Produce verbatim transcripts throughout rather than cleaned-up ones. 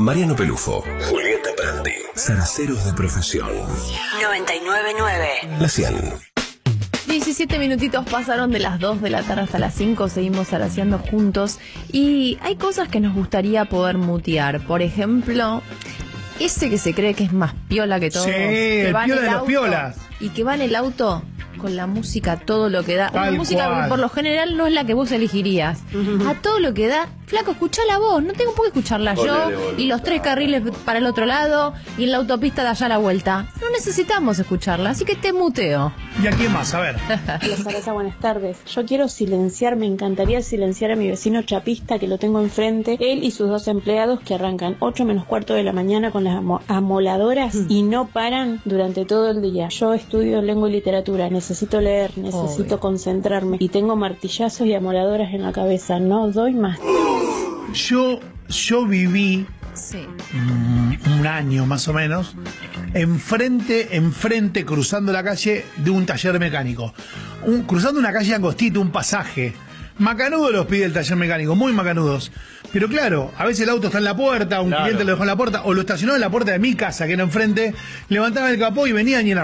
Mariano Pelufo, Julieta Prandi, zaraceros de profesión. noventa y nueve punto nueve. La cien. diecisiete minutitos pasaron de las dos de la tarde hasta las cinco, seguimos zaraceando juntos y hay cosas que nos gustaría poder mutear. Por ejemplo, ese que se cree que es más piola que todo. Sí, que el va en piola de los auto, piolas. Y que va en el auto con la música todo lo que da. Una Tal música cual. que por lo general no es la que vos elegirías. Uh-huh. A todo lo que da. Flaco, escuchá la voz, no tengo por qué escucharla yo. Y los tres carriles para el otro lado y en la autopista de allá a la vuelta. No necesitamos escucharla, así que te muteo. ¿Y a quién más? A ver. Hola Sarasa, buenas tardes. Yo quiero silenciar, me encantaría silenciar a mi vecino chapista que lo tengo enfrente, él y sus dos empleados que arrancan ocho menos cuarto de la mañana con las amo- amoladoras mm. y no paran durante todo el día. Yo estudio lengua y literatura, necesito leer, necesito Obvio. concentrarme y tengo martillazos y amoladoras en la cabeza, no doy más. Yo, yo viví sí. un, un año más o menos enfrente, enfrente, cruzando la calle de un taller mecánico. Un, cruzando una calle angostita, un pasaje. Macanudo los pide el taller mecánico, muy macanudos. Pero claro, a veces el auto está en la puerta, un claro. cliente lo dejó en la puerta, o lo estacionó en la puerta de mi casa, que era enfrente, levantaban el capó y venían y era...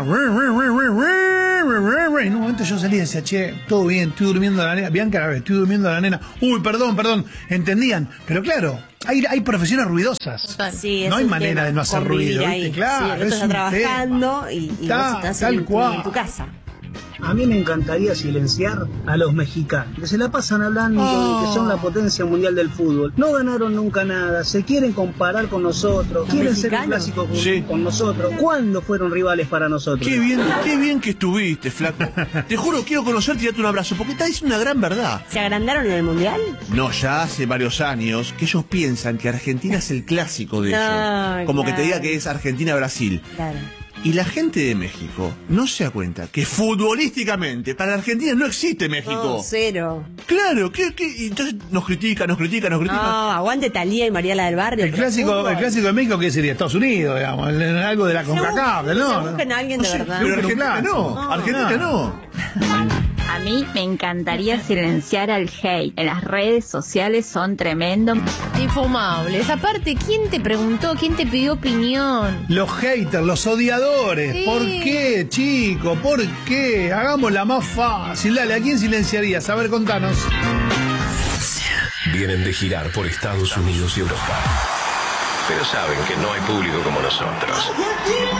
En un momento yo salí y decía, che, todo bien, estoy durmiendo a la nena. Bianca, estoy durmiendo a la nena. Uy, perdón, perdón, entendían. Pero claro, hay, hay profesiones ruidosas. Sí, no hay manera tema. de no hacer ruido. ¿Viste? Claro, sí, el otro es está trabajando tema. y, y está, vos estás tal en, cual. en tu casa. A mí me encantaría silenciar a los mexicanos, que se la pasan hablando oh. de que son la potencia mundial del fútbol. No ganaron nunca nada, se quieren comparar con nosotros, quieren ser un clásico con, sí. con nosotros. ¿Cuándo fueron rivales para nosotros? Qué bien, qué bien que estuviste, flaco. Te juro, quiero conocerte y darte un abrazo, porque estás diciendo una gran verdad. ¿Se agrandaron en el Mundial? No, ya hace varios años que ellos piensan que Argentina es el clásico de no, ellos. Como claro. que te diga que es Argentina-Brasil. Claro. Y la gente de México no se da cuenta que futbolísticamente para la Argentina no existe México. No, cero. Claro, ¿qué, qué? Entonces nos critica, nos critica, nos critica. No, aguante Talía y Mariela del Barrio. El clásico, el clásico de México, ¿qué sería? Estados Unidos, digamos, algo de la CONCACAF, ¿no? No, se busquen a alguien de no, verdad. Pero Argentina no, no, Argentina no. A mí me encantaría silenciar al hate. En las redes sociales son tremendos. Infumables. Aparte, ¿quién te preguntó? ¿Quién te pidió opinión? Los haters, los odiadores. Sí. ¿Por qué, chico? ¿Por qué? Hagámosla más fácil. Dale, ¿a quién silenciarías? A ver, contanos. Vienen de girar por Estados Unidos y Europa, pero saben que no hay público como nosotros.